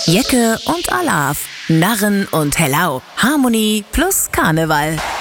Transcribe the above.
Jecke und Alav, Narren und Hellau, Harmonie plus Karneval.